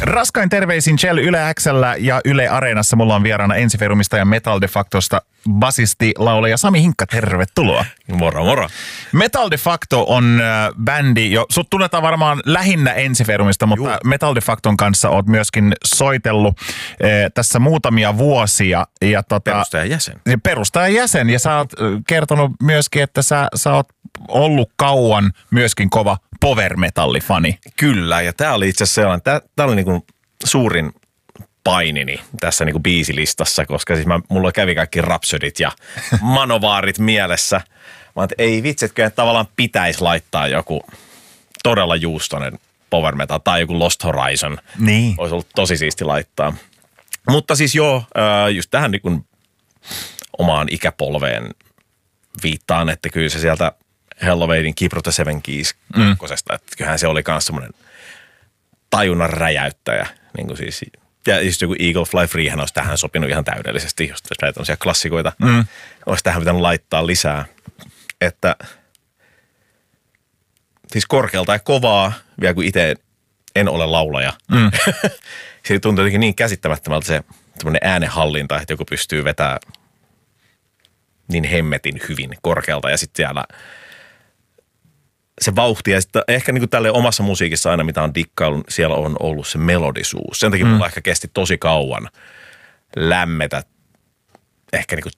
Raskain terveisin Shell Yle X:llä ja Yle Areenassa. Mulla on vieraana Ensiferumista ja Metal de Factosta basisti, laulaja Sami Hinkka. Tervetuloa. Moro, moro. Metal de Facto on bändi, sut tunnetaan varmaan lähinnä Ensiferumista, mutta Metal de Facton kanssa oot myöskin soitellut tässä muutamia vuosia. Ja perustajajäsen. Ja sä oot kertonut myöskin, että sä oot ollut kauan myöskin kova power metallifani. Kyllä, ja tää oli itse asiassa sellainen, tää oli niinku suurin painini tässä niinku biisilistassa, koska siis mulla kävi kaikki Rhapsodit ja Manovaarit mielessä. Mä että ei vitsi, että kyllä tavallaan pitäisi laittaa joku todella juustoinen power metal tai joku Lost Horizon. Niin. Olisi ollut tosi siisti laittaa. Mutta siis just tähän niinku omaan ikäpolveen viittaan, että kyllä se sieltä Helloween Keep the Seven Keys kakkosesta, että kyllähän se oli myös semmoinen tajunnan räjäyttäjä. Niin kuin siis, ja just joku Eagle Fly Freehän olisi tähän sopinut ihan täydellisesti, jos näitä tämmöisiä klassikoita olisi tähän pitänyt laittaa lisää. Että siis korkealta ja kovaa, vielä kun itse en ole laulaja. Se tuntuu jotenkin niin käsittämättömältä se semmoinen äänenhallinta, että joku pystyy vetämään niin hemmetin hyvin korkealta ja sitten siellä se vauhti ja sitten ehkä niin kuin tälleen omassa musiikissa aina, mitä on dikkaillut, siellä on ollut se melodisuus. Sen takia mulla ehkä kesti tosi kauan lämmetä ehkä niin kuin